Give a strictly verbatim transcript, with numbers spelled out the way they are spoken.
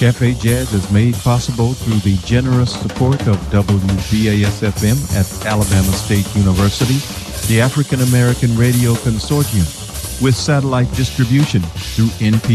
Cafe Jazz is made possible through the generous support of W B A S F M at Alabama State University, the African American Radio Consortium, with satellite distribution through N P